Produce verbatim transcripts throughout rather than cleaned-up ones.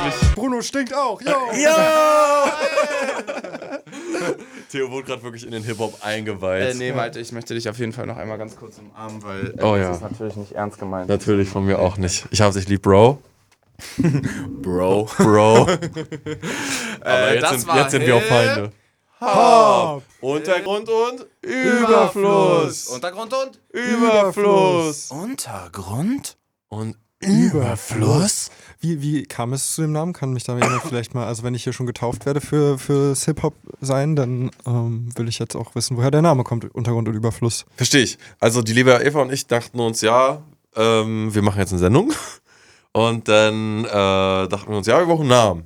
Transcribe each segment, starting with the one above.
wirklich... Bruno stinkt auch, yo! Ja! Theo wurde gerade wirklich in den Hip-Hop eingeweiht. Äh, nee, Malte, ich möchte dich auf jeden Fall noch einmal ganz kurz umarmen, weil äh, Oh das ja. ist natürlich nicht ernst gemeint. Natürlich von mir auch nicht. Ich habe dich lieb, Bro. Bro. Bro. Aber Äh, jetzt, das sind, war jetzt sind wir auch Hip- Feinde. Hop. Untergrund und Überfluss. Untergrund und Überfluss. Untergrund? Und Überfluss? Wie, wie kam es zu dem Namen? Kann mich da jemand vielleicht mal, also wenn ich hier schon getauft werde für, fürs Hip-Hop sein, dann ähm, will ich jetzt auch wissen, woher der Name kommt, Untergrund und Überfluss. Verstehe ich. Also die liebe Eva und ich dachten uns, ja, ähm, wir machen jetzt eine Sendung. Und dann äh, dachten wir uns, ja, wir brauchen einen Namen.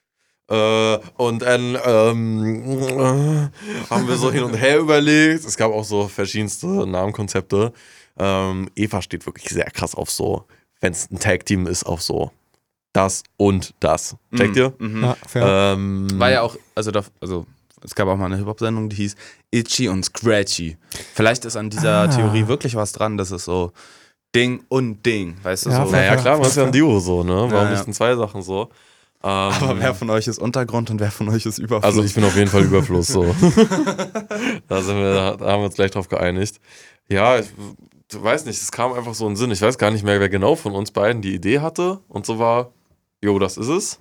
Äh, und dann ähm, äh, haben wir so hin und her überlegt. Es gab auch so verschiedenste Namenkonzepte. Ähm, Eva steht wirklich sehr krass auf so, wenn es ein Tag-Team ist, auf so das und das. Checkt ihr? Mhm. Ja, fair. Ähm, War ja auch, also, da, also es gab auch mal eine Hip-Hop-Sendung, die hieß Itchy und Scratchy. Vielleicht ist an dieser Ah. Theorie wirklich was dran, dass es so Ding und Ding, weißt du, Ja, so. voll. naja, klar, man ist ja ein Duo so, ne? Warum Ja, ja. nicht in zwei Sachen so? Ähm, Aber wer von euch ist Untergrund und wer von euch ist Überfluss? Also ich bin auf jeden Fall Überfluss so. da, sind wir, da haben wir uns gleich drauf geeinigt. Ja, ich weiß nicht, es kam einfach so in den Sinn. Ich weiß gar nicht mehr, wer genau von uns beiden die Idee hatte. Und so war, jo, das ist es.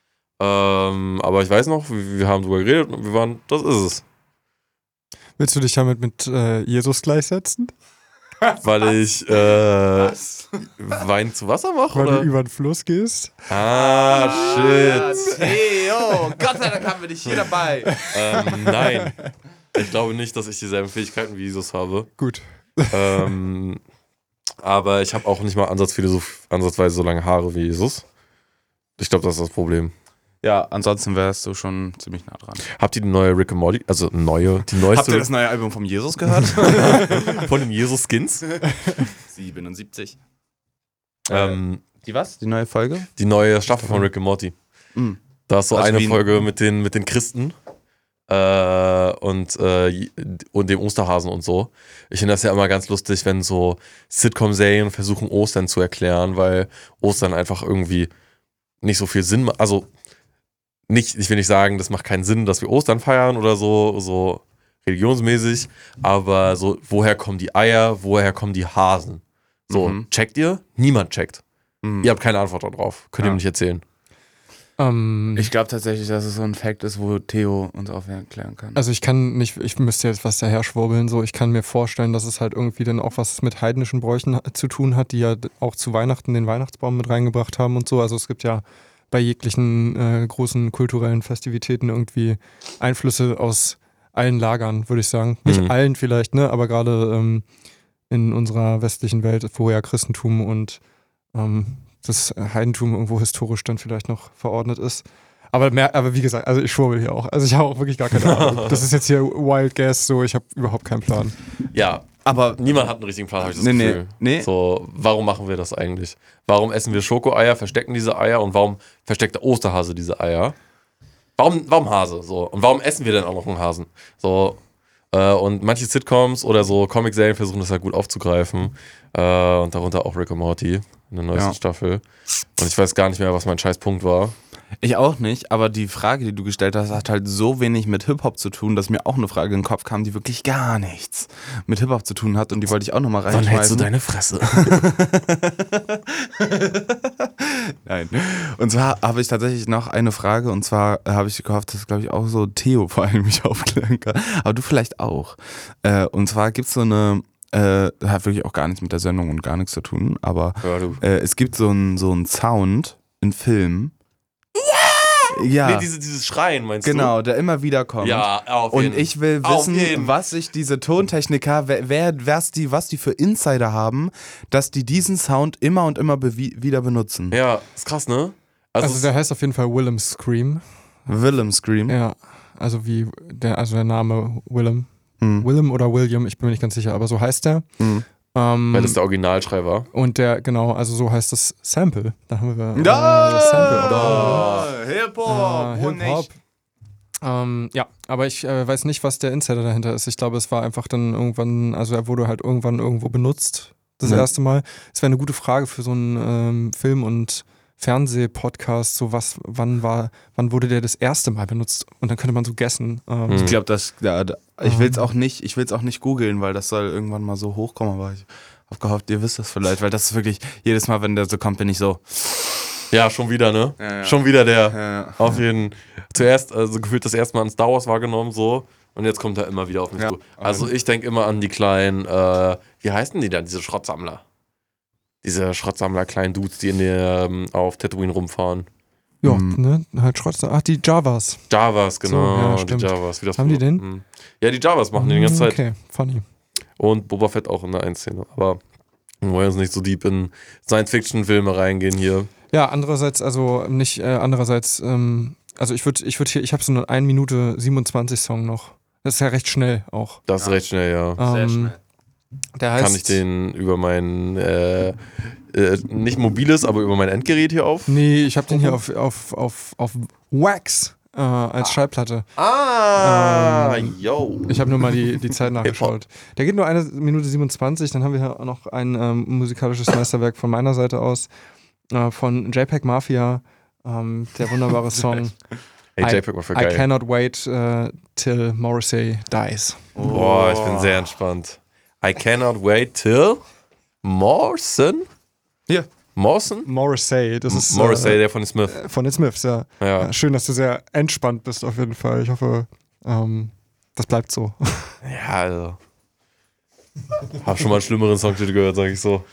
Ähm, aber ich weiß noch, wir, wir haben drüber geredet und wir waren, das ist es. Willst du dich damit mit äh, Jesus gleichsetzen? Weil ich äh, Wein zu Wasser mache, Weil oder? du über den Fluss gehst? Ah, shit. Theo, Gott sei Dank haben wir dich hier dabei. Ähm, nein. Ich glaube nicht, dass ich dieselben Fähigkeiten wie Jesus habe. Gut. ähm, aber ich habe auch nicht mal Ansatz viele so, ansatzweise so lange Haare wie Jesus. Ich glaube, das ist das Problem. Ja, ansonsten wärst du schon ziemlich nah dran. Habt ihr die neue Rick and Morty, also neue, die Habt neueste ihr das neue Album vom Jesus gehört? von den Jesus-Skins? siebenundsiebzig. ähm, Die was? Die neue Folge? die neue Staffel von Rick and Morty. Mhm. Da ist so Also eine wie ein- Folge mit den, mit den Christen äh, und, äh, und dem Osterhasen und so. Ich finde das ja immer ganz lustig, wenn so Sitcom-Serien versuchen, Ostern zu erklären, weil Ostern einfach irgendwie nicht so viel Sinn macht. Also nicht, ich will nicht sagen, das macht keinen Sinn, dass wir Ostern feiern oder so, so religionsmäßig, aber so, woher kommen die Eier, woher kommen die Hasen? So, Mhm. checkt ihr? Niemand checkt. Mhm. Ihr habt keine Antwort darauf. Könnt ihr Ja. mir nicht erzählen. Ähm, Ich glaube tatsächlich, dass es so ein Fact ist, wo Theo uns aufklären kann. also ich kann nicht, ich müsste jetzt was daher schwurbeln, so ich kann mir vorstellen, dass es halt irgendwie dann auch was mit heidnischen Bräuchen zu tun hat, die ja auch zu Weihnachten den Weihnachtsbaum mit reingebracht haben und so. Also es gibt ja bei jeglichen äh, großen kulturellen Festivitäten irgendwie Einflüsse aus allen Lagern, würde ich sagen. Nicht Mhm. allen vielleicht, ne, aber gerade ähm, in unserer westlichen Welt, wo ja Christentum und ähm, das Heidentum irgendwo historisch dann vielleicht noch verordnet ist. Aber, mehr, aber wie gesagt, also ich schwurbel hier auch. Also ich habe auch wirklich gar keine Ahnung. Das ist jetzt hier Wild Guess, so ich habe überhaupt keinen Plan. Ja, aber niemand hat einen richtigen Plan, habe ich das nee, nee, Gefühl. nee. So, warum machen wir das eigentlich? Warum essen wir Schokoeier, verstecken diese Eier und warum versteckt der Osterhase diese Eier? Warum, warum Hase? So. Und warum essen wir denn auch noch einen Hasen? So, äh, und manche Sitcoms oder so Comic-Serien versuchen das halt gut aufzugreifen. Äh, und darunter auch Rick and Morty in der neuesten Ja. Staffel. Und ich weiß gar nicht mehr, was mein Scheißpunkt war. Ich auch nicht, aber die Frage, die du gestellt hast, hat halt so wenig mit Hip-Hop zu tun, dass mir auch eine Frage in den Kopf kam, die wirklich gar nichts mit Hip-Hop zu tun hat und die wollte ich auch nochmal Wann hältst du reinschmeißen. deine Fresse? Nein. Und zwar habe ich tatsächlich noch eine Frage und zwar habe ich gehofft, dass, glaube ich, auch so Theo vor allem mich aufklären kann. Aber du vielleicht auch. Äh, und zwar gibt es so eine, äh, hat wirklich auch gar nichts mit der Sendung und gar nichts zu tun, aber Ja, du. äh, es gibt so einen so einen Sound in Filmen. Ja, Nee, diese, dieses Schreien, meinst genau, du? der immer wieder kommt. Ja, auf Und jeden. ich will Auf wissen, jeden. was sich diese Tontechniker, wer, wer, was, die, was die für Insider haben, dass die diesen Sound immer und immer bewi- wieder benutzen. Ja, ist krass, ne? Also es- der heißt auf jeden Fall Willem Scream. Willem Scream. Ja, also wie der, also der Name Willem. Hm. Willem oder William, ich bin mir nicht ganz sicher, aber so heißt der. Hm. Ähm, weil das der Originalschrei war. und der, genau, also so heißt das Sample. Da haben wir äh, Da! das Sample. Da! Hip-Hop! Äh, wo Hip-Hop. nicht? Ähm, ja, aber ich äh, weiß nicht, was der Insider dahinter ist. Ich glaube, es war einfach dann irgendwann, also er wurde halt irgendwann irgendwo benutzt, das Ja. erste Mal. Es wäre eine gute Frage für so einen ähm, Film- und Fernsehpodcasts, so was, wann war, wann wurde der das erste Mal benutzt? Und dann könnte man so guessen. Ähm, Ich glaube, das, ja, da- ich will es auch nicht, ich will es auch nicht googeln, weil das soll irgendwann mal so hochkommen, aber ich habe gehofft, ihr wisst das vielleicht, weil das ist wirklich, jedes Mal, wenn der so kommt, bin ich so. Ja, schon wieder, ne? Ja, ja. Schon wieder der. Ja, ja. Auf jeden zuerst, also gefühlt das erste Mal an Star Wars wahrgenommen, so. Und jetzt kommt er immer wieder auf mich Ja. zu. Also ich denke immer an die kleinen, äh, wie heißen die dann, diese Schrottsammler? Diese Schrottsammler, kleinen Dudes, die in der, ähm, auf Tatooine rumfahren. ja, Mhm. ne? Halt Schrott. Ach, die Javas. Javas, genau. ja, die stimmt. Javas. Wie das Haben die so- den? Mhm. Ja, die Javas machen die die ganze Zeit. Okay, funny. Und Boba Fett auch in der einen Szene. Aber wir wollen jetzt nicht so deep in Science-Fiction-Filme reingehen hier. Ja, andererseits, also nicht, äh, andererseits, ähm, also ich würde, ich würde hier, ich habe so einen eine Minute siebenundzwanzig Song noch. Das ist ja recht schnell auch. Das ist Ja. recht schnell, ja. Ähm, Der heißt, Kann ich den über mein, äh, äh, nicht mobiles, aber über mein Endgerät hier auf? Nee, ich habe den hier auf, auf, auf, auf Wax äh, als Schallplatte. Ah, Ähm, yo. Ich habe nur mal die, die Zeit nachgeschaut. Der geht nur eine Minute siebenundzwanzig. Dann haben wir hier auch noch ein ähm, musikalisches Meisterwerk von meiner Seite aus. Äh, von JPEG Mafia. Ähm, der wunderbare Song Ey, I- JPEG war für I geil. Cannot Wait uh, Till Morrissey Dies. Boah, ich bin sehr entspannt. I cannot wait till Morrison? Hier. Morrison? Morrissey, das ist Morrissey, äh, der von den Smith. von den Smiths, ja. Ja. Ja, schön, dass du sehr entspannt bist auf jeden Fall. Ich hoffe, ähm, das bleibt so. Ja, also. Hab schon mal einen schlimmeren Songtitel gehört, sag ich so.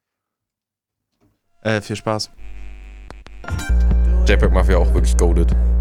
Äh, viel Spaß. JPEG Mafia auch wirklich goated.